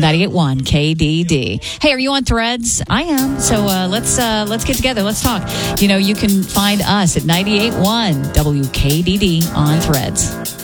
98.1 KDD. Hey, are you on Threads? I am. So let's get together. Let's talk. You can find us at 98.1 WKDD on Threads.